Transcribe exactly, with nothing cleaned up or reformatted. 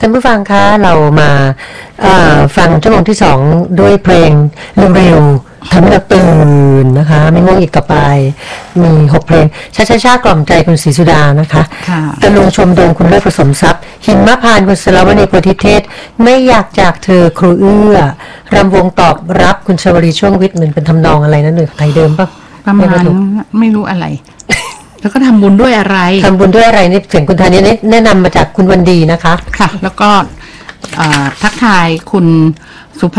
ท่านผู้ฟังคะเรามาฟังชั่วโมงที่สองด้วยเพลงเร็วๆทำให้เราตื่นนะคะไม่ง่วงอีกต่อไปมีหกเพลงช้าๆๆกล่อมใจคุณศรีสุดานะคะตะลุงชมดงคุณเลิศผสมทรัพย์หิมพานต์คุณสลาวณีโพธิเทศไม่อยากจากเธอครูเอื้อรำวงตอบรับคุณชวลีช่วงวิทย์เหมือนเป็นทำนองอะไรนั่นหนึ่งไทยเดิมป่ะประมาณไม่รู้อะไรแล้วก็ทำบุญด้วยอะไรทำบุญด้วยอะไรนี่เสียงคุณธานีแนะนำมาจากคุณวันดีนะคะค่ะแล้วก็ทักทายคุณสุภ